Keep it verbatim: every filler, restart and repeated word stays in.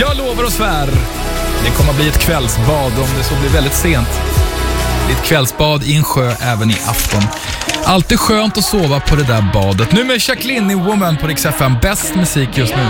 Jag lovar och svär, det kommer att bli ett kvällsbad om det så blir väldigt sent. Det är ett kvällsbad i en sjö även i afton. Alltid skönt att sova på det där badet. Nu med Jacqueline i Woman på Rix F M. Bäst musik just nu.